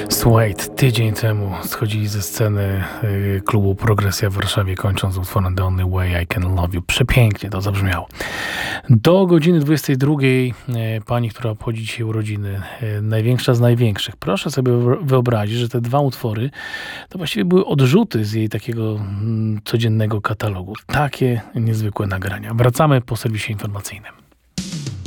Suede tydzień temu schodzili ze sceny klubu Progresja w Warszawie, kończąc utworem The Only Way I Can Love You. Przepięknie to zabrzmiało. Do godziny 22 pani, która obchodzi dzisiaj urodziny, największa z największych. Proszę sobie wyobrazić, że te dwa utwory to właściwie były odrzuty z jej takiego codziennego katalogu. Takie niezwykłe nagrania. Wracamy po serwisie informacyjnym.